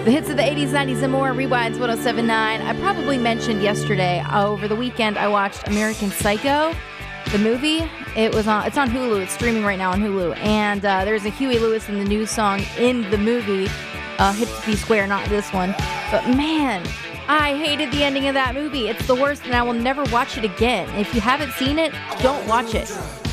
The hits of the 80s, 90s, and more. Rewinds 1079. I probably mentioned yesterday, over the weekend, I watched American Psycho, the movie. It's on Hulu. It's streaming right now on Hulu. And there's a Huey Lewis in the News song in the movie. Hip to Be Square, not this one. But man, I hated the ending of that movie. It's the worst, and I will never watch it again. If you haven't seen it, don't watch it.